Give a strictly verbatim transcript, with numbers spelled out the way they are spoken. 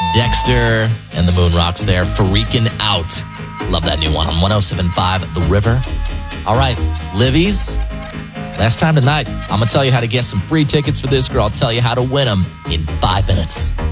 Dexter and the Moon Rocks there, Freaking Out. Love that new one on one oh seven point five The River. All right, Livies, last time tonight. I'm going to tell you how to get some free tickets for this girl. I'll tell you how to win them in five minutes.